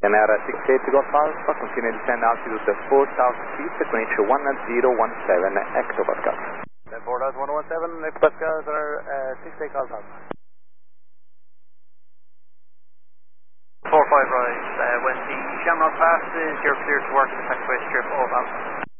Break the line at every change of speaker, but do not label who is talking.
Canara 68 Golf Alpha, continue to descend altitude 4,000 feet, Queensha 1017, Hectopascal.
4,117, Hectopascal, 68 Golf Alpha.
45 right, when the Shamrock passes, you're clear to work in the taxiway strip of Alpha.